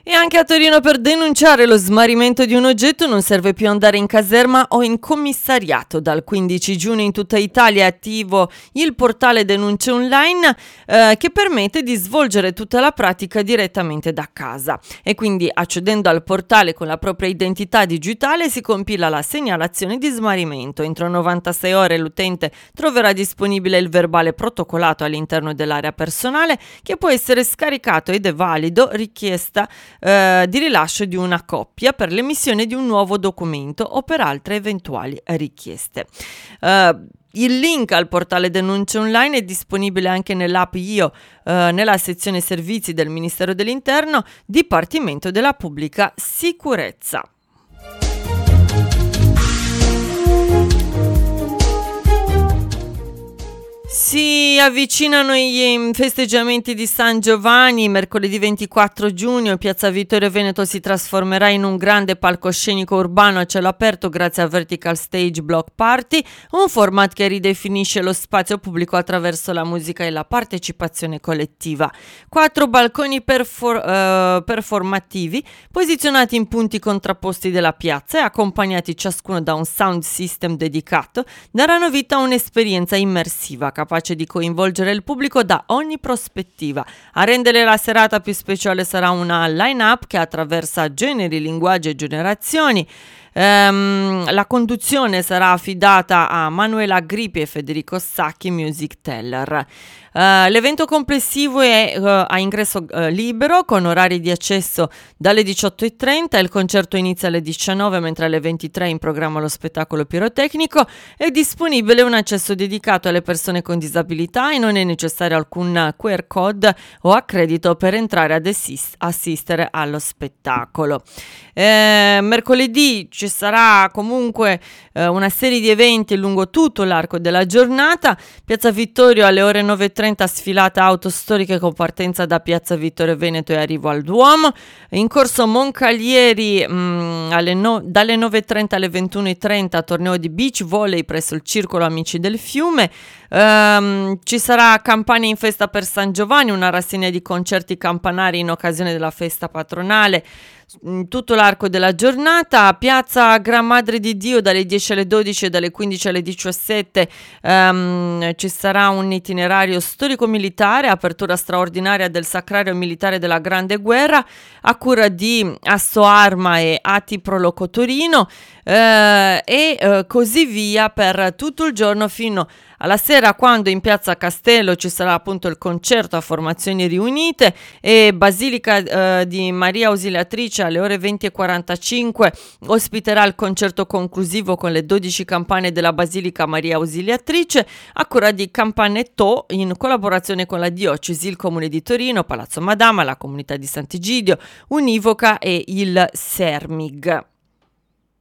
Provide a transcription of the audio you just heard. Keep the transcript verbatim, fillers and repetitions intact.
E anche a Torino per denunciare lo smarrimento di un oggetto non serve più andare in caserma o in commissariato. Dal quindici giugno in tutta Italia è attivo il portale Denunce Online eh, che permette di svolgere tutta la pratica direttamente da casa. E quindi accedendo al portale con la propria identità digitale si compila la segnalazione di smarrimento. Entro novantasei ore l'utente troverà disponibile il verbale protocollato all'interno dell'area personale che può essere scaricato ed è valido richiesta Eh, di rilascio di una copia per l'emissione di un nuovo documento o per altre eventuali richieste. Eh, il link al portale Denunce Online è disponibile anche nell'app Io, eh, nella sezione servizi del Ministero dell'Interno, Dipartimento della Pubblica Sicurezza. Si avvicinano i festeggiamenti di San Giovanni. Mercoledì ventiquattro giugno Piazza Vittorio Veneto si trasformerà in un grande palcoscenico urbano a cielo aperto grazie a Vertical Stage Block Party, un format che ridefinisce lo spazio pubblico attraverso la musica e la partecipazione collettiva. Quattro balconi perfor- uh, performativi posizionati in punti contrapposti della piazza e accompagnati ciascuno da un sound system dedicato daranno vita a un'esperienza immersiva capace di coinvolgere il pubblico da ogni prospettiva. A rendere la serata più speciale sarà una line-up che attraversa generi, linguaggi e generazioni. Um, la conduzione sarà affidata a Manuela Grippi e Federico Sacchi, Music Teller. Uh, l'evento complessivo è uh, a ingresso uh, libero con orari di accesso dalle diciotto e trenta. Il concerto inizia alle diciannove, mentre alle ventitré è in programma lo spettacolo pirotecnico. È disponibile un accesso dedicato alle persone con disabilità e non è necessario alcun Q R code o accredito per entrare ad assist- assistere allo spettacolo. Eh, mercoledì ci sarà comunque eh, una serie di eventi lungo tutto l'arco della giornata. Piazza Vittorio alle ore nove e trenta sfilata auto storiche con partenza da Piazza Vittorio Veneto e arrivo al Duomo. In corso Moncalieri mh, alle no- dalle nove e trenta alle ventuno e trenta torneo di beach volley presso il Circolo Amici del Fiume. Um, ci sarà campagna in festa per San Giovanni, una rassegna di concerti campanari in occasione della festa patronale in tutto l'arco della giornata. Piazza Gran Madre di Dio dalle dieci alle dodici e dalle quindici alle diciassette um, ci sarà un itinerario storico-militare, apertura straordinaria del Sacrario Militare della Grande Guerra a cura di Asso Arma e Ati Proloco Torino eh, e eh, così via per tutto il giorno fino alla sera, quando in Piazza Castello ci sarà appunto il concerto a formazioni riunite e Basilica eh, di Maria Ausiliatrice alle ore venti e quarantacinque ospiterà il concerto conclusivo con le dodici campane della Basilica Maria Ausiliatrice a cura di Campanetto in collaborazione con la Diocesi, il Comune di Torino, Palazzo Madama, la Comunità di Sant'Egidio, Univoca e il Sermig.